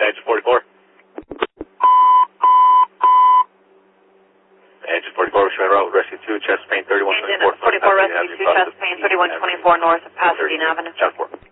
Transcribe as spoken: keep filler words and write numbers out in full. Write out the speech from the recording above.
Engine forty-four. Engine forty-four, Richmond Road, Rescue two, chest pain thirty-one twenty-four. Engine forty-four, Rescue two, chest pain thirty-one twenty-four north of Pasadena Avenue. Chest four.